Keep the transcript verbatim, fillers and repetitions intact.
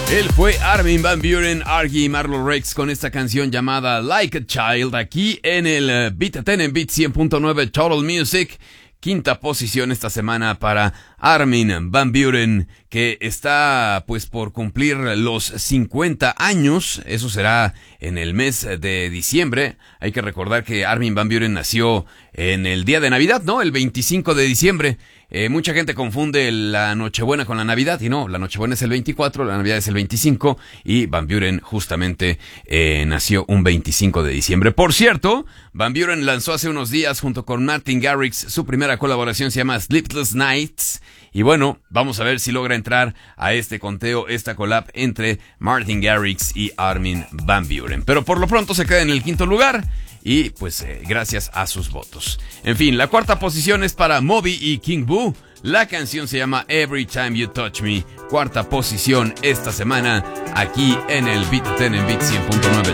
Él fue Armin van Buuren, Argy y Marlo Rex con esta canción llamada Like a Child, aquí en el Beat ten en Beat cien punto nueve Total Music. Quinta posición esta semana para Armin van Buuren, que está pues por cumplir los cincuenta años. Eso será en el mes de diciembre. Hay que recordar que Armin van Buuren nació en el día de Navidad, ¿no? El veinticinco de diciembre. Eh, mucha gente confunde la Nochebuena con la Navidad, y no, la Nochebuena es el veinticuatro, la Navidad es el veinticinco, y Van Buuren justamente eh, nació un veinticinco de diciembre. Por cierto, Van Buuren lanzó hace unos días junto con Martin Garrix su primera colaboración, se llama Sleepless Nights, y bueno, vamos a ver si logra entrar a este conteo, esta collab entre Martin Garrix y Armin van Buuren. Pero por lo pronto se queda en el quinto lugar, y pues eh, gracias a sus votos. En fin, la cuarta posición es para Moby y King Boo. La canción se llama Every Time You Touch Me. Cuarta posición esta semana aquí en el Beat ten en Beat cien punto nueve